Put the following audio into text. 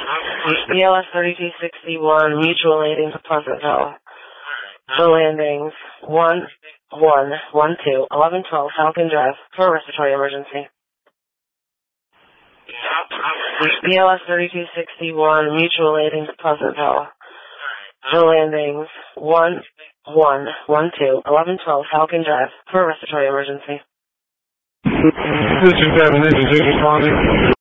BLS 3261, mutual aiding to Pleasantville. The landings 1112, 1112 Falcon Drive for a respiratory emergency. BLS 3261, mutual aiding to Pleasantville. The landings 1112, 1112 Falcon Drive for a respiratory emergency. This is 7, this is responding.